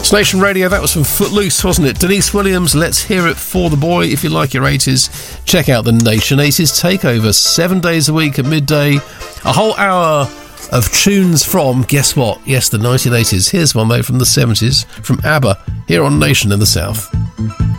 It's Nation Radio. That was from Footloose, wasn't it? Denise Williams, Let's Hear It for the Boy. If you like your 80s, check out the Nation 80s Takeover. 7 days a week at midday. A whole hour of tunes from, guess what? Yes, the 1980s. Here's one, though, from the 70s, from ABBA, here on Nation in the South.